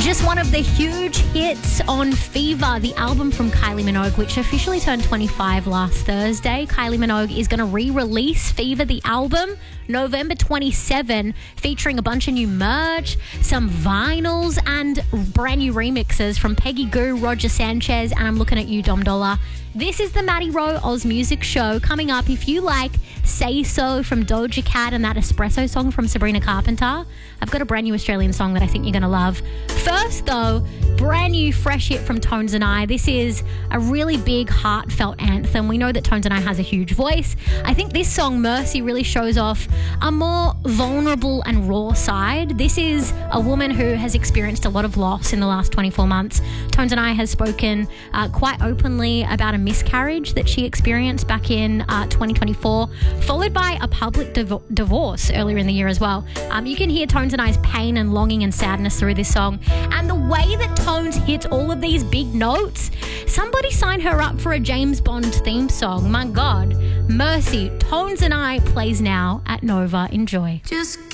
Just one of the huge hits on Fever, the album from Kylie Minogue, which officially turned 25 last Thursday. Kylie Minogue is going to re-release Fever, the album, November 27, featuring a bunch of new merch, some vinyls, and brand new remixes from Peggy Gou, Roger Sanchez, and I'm Looking at You, Dom Dollar. This is the Maddie Rowe Oz Music Show. Coming up, if you like Say So from Doja Cat and that Espresso song from Sabrina Carpenter, I've got a brand new Australian song that I think you're going to love. First, though, brand new fresh hit from Tones and I. This is a really big, heartfelt anthem. We know that Tones and I has a huge voice. I think this song, Mercy, really shows off a more vulnerable and raw side. This is a woman who has experienced a lot of loss in the last 24 months. Tones and I has spoken quite openly about a miscarriage that she experienced back in 2024, followed by a public divorce earlier in the year as well. You can hear Tones and I's pain and longing and sadness through this song. And the way that Tones hits all of these big notes, somebody sign her up for a James Bond theme song. My God. Mercy, Tones and I plays now at Nova. Enjoy. Just